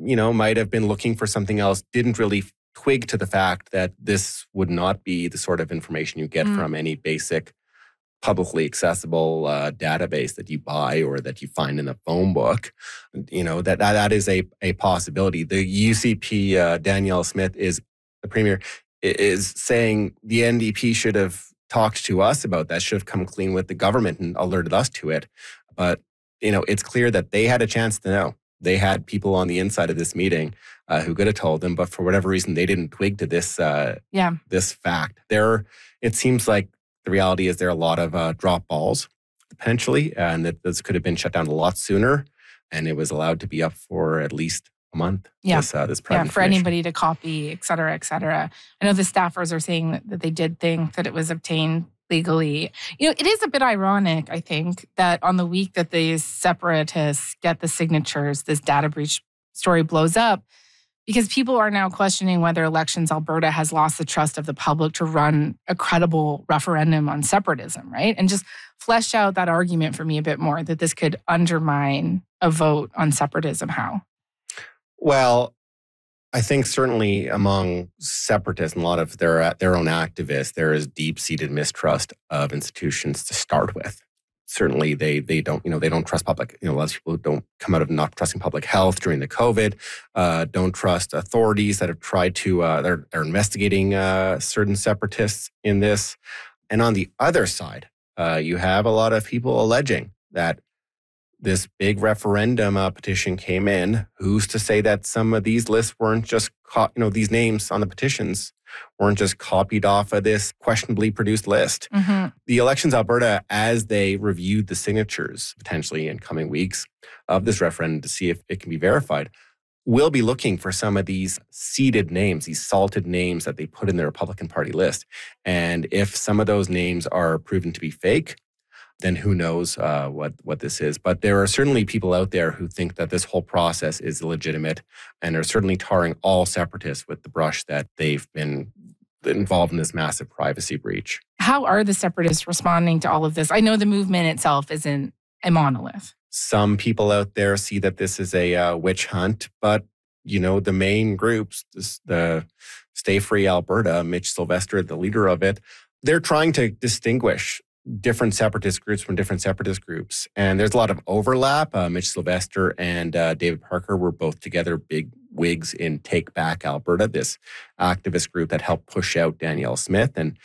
might have been looking for something else, didn't really twig to the fact that this would not be the sort of information you get from any basic publicly accessible database that you buy or that you find in a phone book. That is a possibility. The UCP, Danielle Smith, is the premier, is saying the NDP should have talked to us about that, should have come clean with the government and alerted us to it. But, it's clear that they had a chance to know. They had people on the inside of this meeting who could have told them, but for whatever reason, they didn't twig to this this fact. It seems like the reality is there are a lot of drop balls, potentially, and that this could have been shut down a lot sooner, and it was allowed to be up for at least a month. Yeah, this private for anybody to copy, et cetera, et cetera. I know the staffers are saying that they did think that it was obtained legally. It is a bit ironic, I think, that on the week that these separatists get the signatures, this data breach story blows up, because people are now questioning whether Elections Alberta has lost the trust of the public to run a credible referendum on separatism, right? And just flesh out that argument for me a bit more, that this could undermine a vote on separatism. How? Well, I think certainly among separatists and a lot of their own activists, there is deep-seated mistrust of institutions to start with. Certainly, they don't trust public. A lot of people don't come out of not trusting public health during the COVID. Don't trust authorities that have tried to are investigating certain separatists in this. And on the other side, you have a lot of people alleging that this big referendum petition came in. Who's to say that some of these lists weren't just these names on the petitions weren't just copied off of this questionably produced list? Mm-hmm. The Elections Alberta, as they reviewed the signatures potentially in coming weeks of this referendum to see if it can be verified, will be looking for some of these seeded names, these salted names that they put in the Republican Party list. And if some of those names are proven to be fake, then who knows what this is. But there are certainly people out there who think that this whole process is illegitimate and are certainly tarring all separatists with the brush that they've been involved in this massive privacy breach. How are the separatists responding to all of this? I know the movement itself isn't a monolith. Some people out there see that this is a witch hunt, but the main groups, the Stay Free Alberta, Mitch Sylvester, the leader of it, they're trying to distinguish different separatist groups from different separatist groups. And there's a lot of overlap. Mitch Sylvester and David Parker were both together big wigs in Take Back Alberta, this activist group that helped push out Danielle Smith and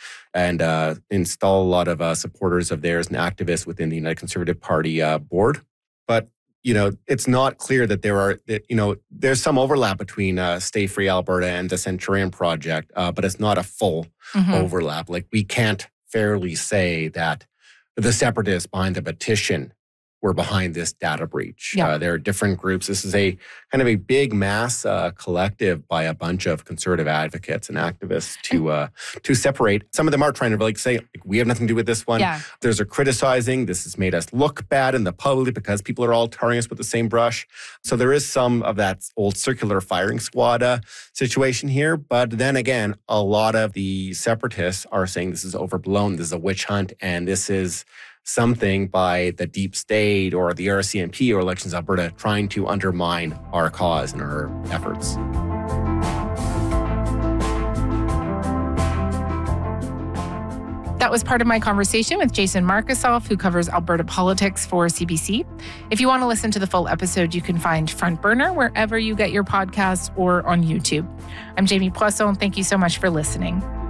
install a lot of supporters of theirs and activists within the United Conservative Party board. But it's not clear that there's some overlap between Stay Free Alberta and the Centurion Project, but it's not a full overlap. Like, we can't fairly say that the separatists behind the petition were behind this data breach. Yeah. There are different groups. This is a kind of a big mass collective by a bunch of conservative advocates and activists to separate. Some of them are trying to say, we have nothing to do with this one. Yeah. There's a criticizing. This has made us look bad in the public because people are all tarring us with the same brush. So there is some of that old circular firing squad situation here. But then again, a lot of the separatists are saying this is overblown. This is a witch hunt, and this is something by the deep state or the RCMP or Elections Alberta trying to undermine our cause and our efforts. That was part of my conversation with Jason Markusoff, who covers Alberta politics for CBC. If you want to listen to the full episode, you can find Front Burner wherever you get your podcasts or on YouTube. I'm Jamie Poisson. Thank you so much for listening.